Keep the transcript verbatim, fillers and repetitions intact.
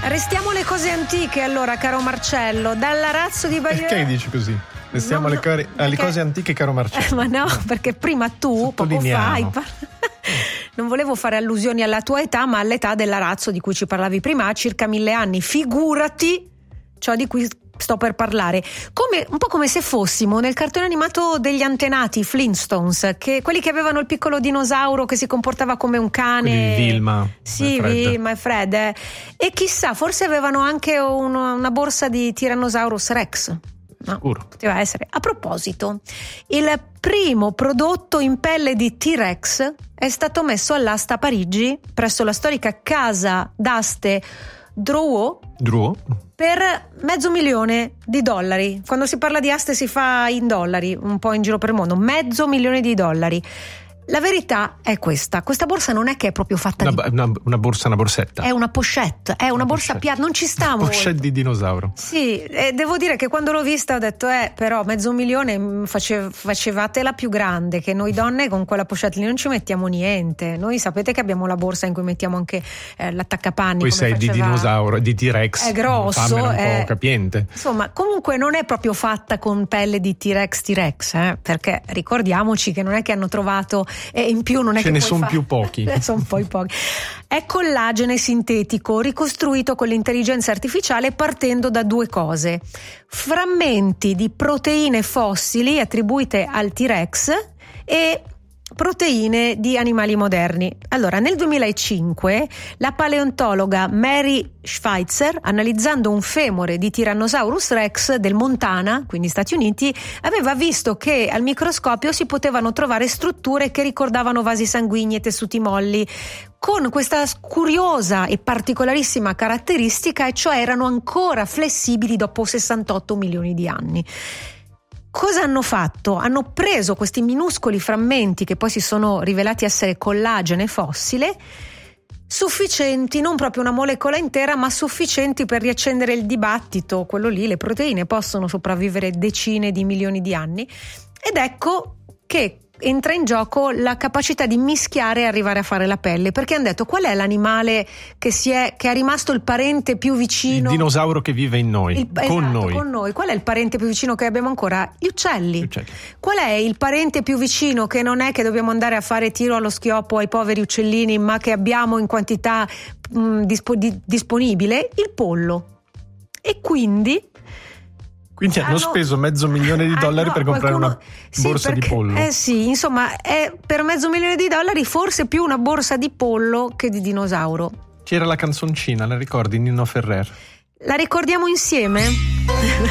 Restiamo alle cose antiche allora, caro Marcello. Dall'arazzo di Bayeux. Perché dici così? Restiamo alle, cari- alle perché... cose antiche, caro Marcello. Eh, ma no, no, perché prima tu, poco fa, hai par- non volevo fare allusioni alla tua età, ma all'età dell'arazzo di cui ci parlavi prima, circa mille anni. Figurati ciò di cui sto per parlare. Come, un po' come se fossimo nel cartone animato degli antenati, Flintstones, che, quelli che avevano il piccolo dinosauro che si comportava come un cane. Quindi Vilma. Sì, Vilma e Fred. Eh. E chissà, forse avevano anche una, una borsa di Tyrannosaurus Rex. No, sicuro. Poteva essere. A proposito, il primo prodotto in pelle di T-Rex è stato messo all'asta a Parigi presso la storica casa d'aste Drouot Drouot per mezzo milione di dollari. Quando si parla di aste si fa in dollari, un po' in giro per il mondo. Mezzo milione di dollari. La verità è questa: questa borsa non è che è proprio fatta una, di una, una borsa, una borsetta. È una pochette, è una, una borsa piatta, non ci sta molto. Pochette di dinosauro. Sì, e devo dire che quando l'ho vista ho detto eh, però mezzo milione face, facevatela più grande, che noi donne con quella pochette lì non ci mettiamo niente. Noi sapete che abbiamo la borsa in cui mettiamo anche eh, l'attaccapanni. Poi come sei faceva... di dinosauro, di T-Rex. È grosso, un è... po' capiente. Insomma, comunque non è proprio fatta con pelle di T-Rex T-Rex, eh, perché ricordiamoci che non è che hanno trovato e in più non è Ce che ne sono fa... più pochi. sono poi pochi. È collagene sintetico ricostruito con l'intelligenza artificiale partendo da due cose: frammenti di proteine fossili attribuite al T-Rex e proteine di animali moderni. Allora, nel duemilacinque la paleontologa Mary Schweitzer, analizzando un femore di Tyrannosaurus Rex del Montana, quindi Stati Uniti, aveva visto che al microscopio si potevano trovare strutture che ricordavano vasi sanguigni e tessuti molli, con questa curiosa e particolarissima caratteristica, e cioè erano ancora flessibili dopo sessantotto milioni di anni. Cosa hanno fatto? Hanno preso questi minuscoli frammenti che poi si sono rivelati essere collagene fossile, sufficienti, non proprio una molecola intera, ma sufficienti per riaccendere il dibattito. Quello lì, le proteine possono sopravvivere decine di milioni di anni, ed ecco che entra in gioco la capacità di mischiare e arrivare a fare la pelle, perché hanno detto: qual è l'animale che si è che è rimasto il parente più vicino, il dinosauro che vive in noi, il, con esatto, noi con noi qual è il parente più vicino che abbiamo ancora? Gli uccelli. Gli uccelli. Qual è il parente più vicino che non è che dobbiamo andare a fare tiro allo schioppo ai poveri uccellini, ma che abbiamo in quantità mh, dispo, di, disponibile? Il pollo. E quindi Quindi hanno, hanno speso mezzo milione di dollari ah, no, per comprare qualcuno... una borsa sì, perché, di pollo. Eh sì, insomma, è per mezzo milione di dollari forse più una borsa di pollo che di dinosauro. C'era la canzoncina, la ricordi, Nino Ferrer? La ricordiamo insieme?